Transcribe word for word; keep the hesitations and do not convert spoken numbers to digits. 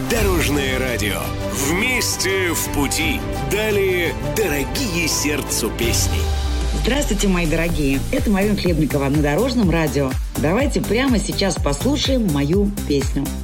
Дорожное радио. Вместе в пути. Далее дорогие сердцу песни. Здравствуйте, мои дорогие. Это Марина Хлебникова на Дорожном радио. Давайте прямо сейчас послушаем мою песню.